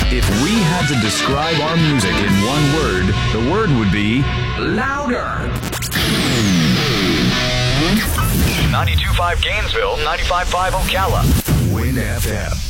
If we had to describe our music in one word, the word would be louder. 92.5 Gainesville, 95.5 Ocala. Win FM.